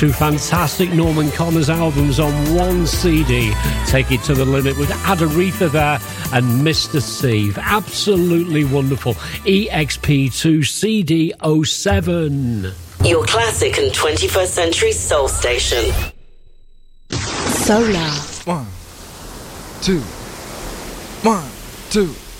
Two fantastic Norman Connors albums on one CD. Take It to the Limit with Aretha there and Mr. Steve. Absolutely wonderful. EXP2 CD 07. Your classic and 21st century soul station. Solar. 1, 2, 1, 2.